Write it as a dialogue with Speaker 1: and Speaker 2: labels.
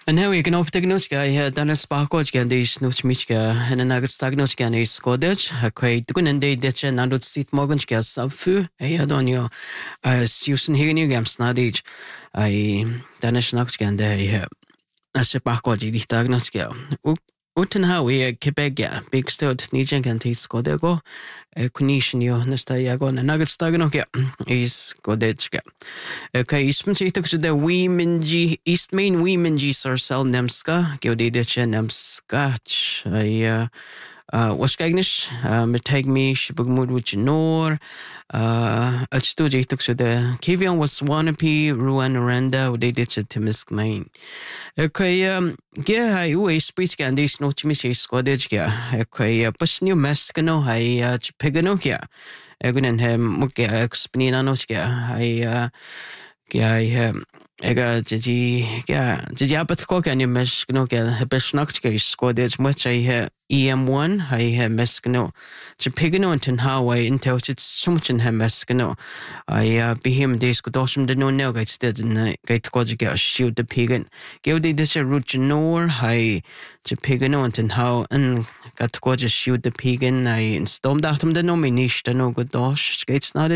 Speaker 1: Now you can open the Dennis Barkoj and these Nuchmichka and an Agastagnochka is Skodich, a quite good and day ditch and under seat Morganska subfu, a yadonio, Susan Higgin Gams Nadich, I Danish Noxka and they as a Barkoj, the Dagnoska. Utenhawi Quebecia, big stud, Nijan can taste Skodego, a Kunishin yo Nestayagon, and Nuggets Daganokia is Godechka. Okay, ismsi took to the Weeminji, East Main Weeminji Sarsel Nemska, Geodidich Nemskach, Waskagnish, Metagmi, Shibugmud with Nor, a studio took to the Kivion was Wanapi, Ruan Randa, they did it to Misk Main. Okay, I always speak and this no Chimichi Skodega, okay, Pusnu Meskano, I Piganokia. Egunen hem muke expnina nochka ega jiji abatko kan you meskno ke besnakke squad much I EM1 I meskno to pigano and how I intel it's so much in hem meskno I be him days could awesome the no now guys did in gate go get shoot the pigan give the this root nor I to pigano and how and got to go just shoot the pigan I stormed out him the no me niche the no good dosh gates not